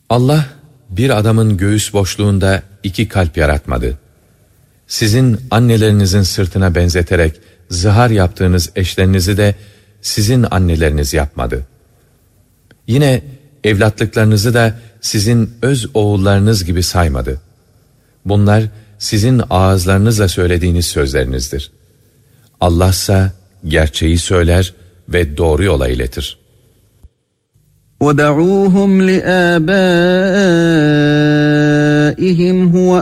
Allah bir adamın göğüs boşluğunda 2 kalp yaratmadı. Sizin annelerinizin sırtına benzeterek zihar yaptığınız eşlerinizi de sizin anneleriniz yapmadı. Yine evlatlıklarınızı da sizin öz oğullarınız gibi saymadı. Bunlar sizin ağızlarınızla söylediğiniz sözlerinizdir. Allah ise gerçeği söyler ve doğru yola iletir. وَدَعُوهُمْ لِآبَائِهِمْ هُوَ